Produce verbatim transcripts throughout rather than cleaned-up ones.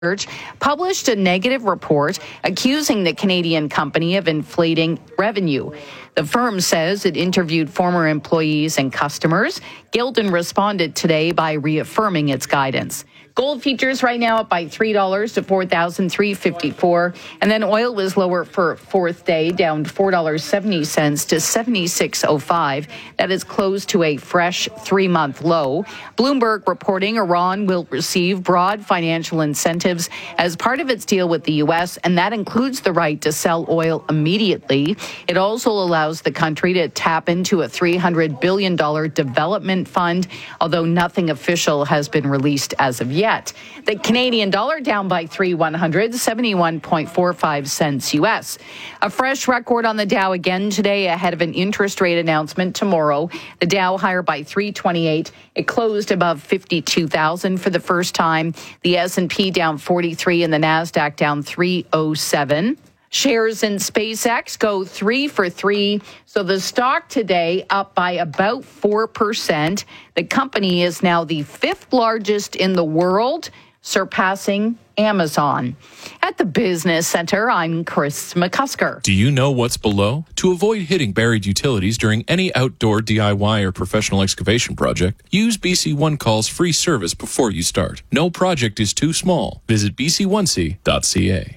published a negative report accusing the Canadian company of inflating revenue. The firm says it interviewed former employees and customers. Gildan responded today by reaffirming its guidance. Gold futures right now up by three dollars to four thousand three hundred fifty-four dollars. And then oil was lower for fourth day, down four dollars and seventy cents to seventy-six oh five. That is close to a fresh three-month low. Bloomberg reporting Iran will receive broad financial incentives as part of its deal with the U S, and that includes the right to sell oil immediately. It also allows the country to tap into a three hundred billion dollars development fund, although nothing official has been released as of yet. Yet. The Canadian dollar down by three one hundred, seventy-one point four five cents U S. A fresh record on the Dow again today ahead of an interest rate announcement tomorrow. The Dow higher by three twenty-eight. It closed above fifty-two thousand for the first time. The S and P down forty-three and the NASDAQ down three oh seven. Shares in SpaceX go three for three. So the stock today up by about four percent. The company is now the fifth largest in the world, surpassing Amazon. At the Business Center, I'm Chris McCusker. Do you know what's below? To avoid hitting buried utilities during any outdoor D I Y or professional excavation project, use B C One Call's free service before you start. No project is too small. Visit b c one c dot c a.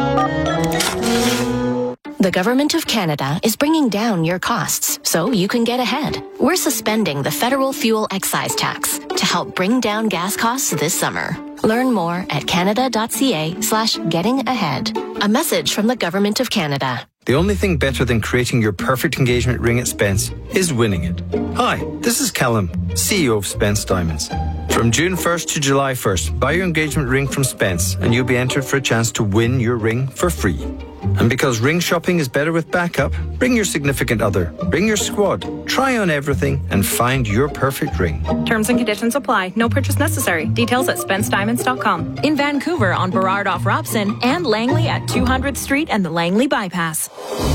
The Government of Canada is bringing down your costs so you can get ahead. We're suspending the federal fuel excise tax to help bring down gas costs this summer. Learn more at canada.ca slash getting ahead. A message from the Government of Canada. The only thing better than creating your perfect engagement ring at Spence is winning it. Hi, this is Callum, C E O of Spence Diamonds. From June first to July first, buy your engagement ring from Spence and you'll be entered for a chance to win your ring for free. And because ring shopping is better with backup, bring your significant other, bring your squad, try on everything and find your perfect ring. Terms and conditions apply. No purchase necessary. Details at spence diamonds dot com. In Vancouver on Burrard off Robson and Langley at two hundredth Street and the Langley Bypass.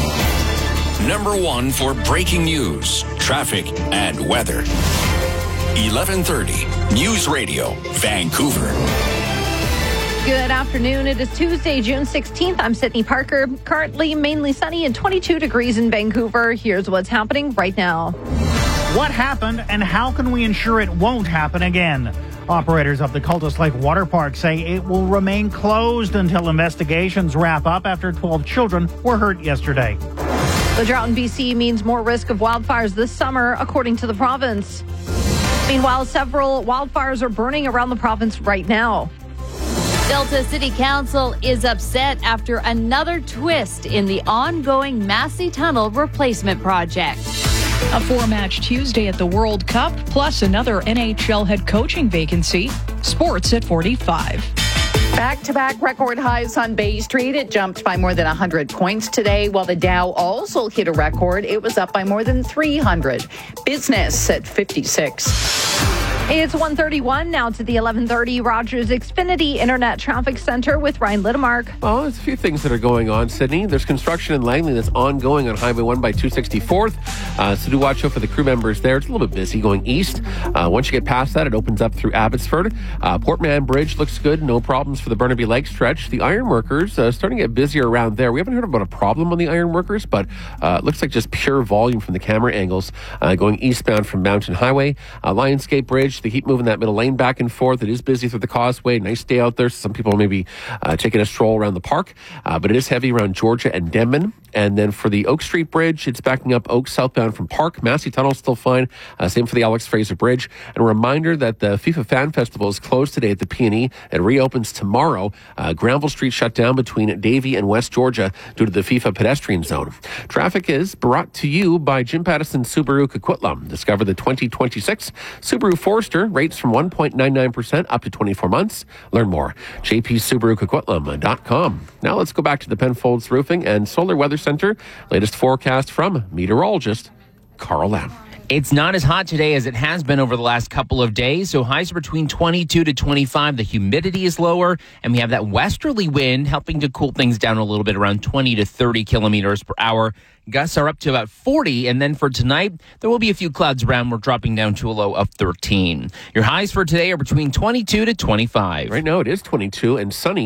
Number one for breaking news, traffic, and weather. eleven thirty News Radio, Vancouver. Good afternoon. It is Tuesday, June sixteenth. I'm Sydney Parker. Currently mainly sunny and twenty-two degrees in Vancouver. Here's what's happening right now. What happened and how can we ensure it won't happen again? Operators of the Cultus Lake Water Park say it will remain closed until investigations wrap up after twelve children were hurt yesterday. The drought in B C means more risk of wildfires this summer, according to the province. Meanwhile, several wildfires are burning around the province right now. Delta City Council is upset after another twist in the ongoing Massey Tunnel replacement project. A four-match Tuesday at the World Cup, plus another N H L head coaching vacancy. Sports at forty-five. Back-to-back record highs on Bay Street. It jumped by more than one hundred points today, while the Dow also hit a record. It was up by more than three hundred. Business at fifty-six. It's one thirty-one now to the eleven thirty Rogers Xfinity Internet Traffic Center with Ryan Littemark. Oh, there's a few things that are going on, Sydney. There's construction in Langley that's ongoing on Highway one by two sixty-fourth. Uh, so do watch out for the crew members there. It's a little bit busy going east. Uh, once you get past that, it opens up through Abbotsford. Uh, Port Mann Bridge looks good. No problems for the Burnaby Lake stretch. The ironworkers uh, starting to get busier around there. We haven't heard about a problem on the ironworkers, but uh, it looks like just pure volume from the camera angles uh, going eastbound from Mountain Highway. Uh, Lionsgate Bridge, they keep moving that middle lane back and forth. It is busy through the causeway. Nice day out there. Some people may be uh, taking a stroll around the park, uh, but it is heavy around Georgia and Denman. And then for the Oak Street Bridge, it's backing up Oak southbound from Park. Massey Tunnel still fine. Uh, same for the Alex Fraser Bridge. And a reminder that the FIFA Fan Festival is closed today at the P and E. It reopens tomorrow. Uh, Granville Street shut down between Davie and West Georgia due to the FIFA pedestrian zone. Traffic is brought to you by Jim Pattison Subaru Coquitlam. Discover the twenty twenty-six Subaru Forester. Rates from one point nine nine percent up to twenty-four months. Learn more. j p subaru coquitlam dot com. Now let's go back to the Penfolds Roofing and Solar Weather Center. Latest forecast from meteorologist Carl Lamb. It's not as hot today as it has been over the last couple of days, so highs are between twenty-two to twenty-five. The humidity is lower, and we have that westerly wind helping to cool things down a little bit, around twenty to thirty kilometers per hour. Gusts are up to about forty, and then for tonight, there will be a few clouds around. We're dropping down to a low of thirteen. Your highs for today are between twenty-two to twenty-five. Right now it is twenty-two and sunny.